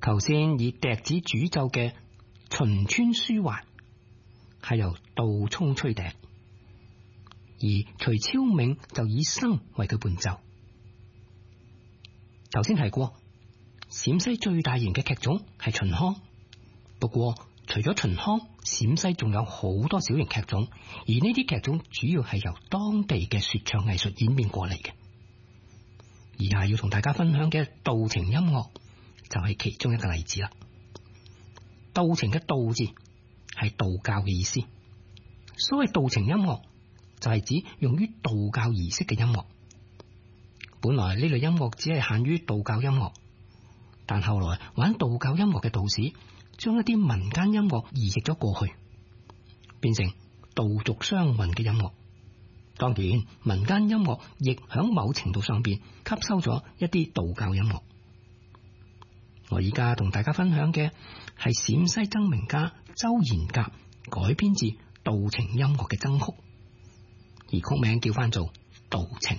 頭先以笛子主奏嘅秦川書環係由杜沖吹笛，而徐超銘就以笙為佢伴奏。頭先提過，陝西最大型嘅劇種係秦腔，不過除咗秦腔，陝西仲有好多小型劇種，而呢啲劇種主要係由當地嘅說唱藝術演變過嚟嘅。而家要同大家分享嘅道情音樂就係其中一個例子啦。道情嘅道字係道教嘅意思，所謂道情音樂就係指用於道教儀式嘅音樂。本來呢類音樂只係限於道教音樂，但後來玩道教音樂嘅道士將一啲民間音樂移植咗過去，變成道俗相混嘅音樂。當然，民間音樂亦響某程度上邊吸收咗一啲道教音樂。我而家同大家分享嘅係陝西曾名家周賢甲改編自道情音樂嘅僧曲，而曲名叫翻做道情。